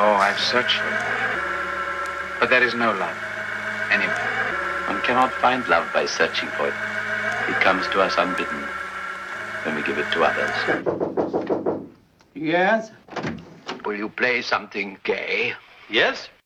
Oh, I've searched for it. But there is no love. Anywhere. One cannot find love by searching for it. It comes to us unbidden when we give it to others. Yes? Will you play something gay? Yes?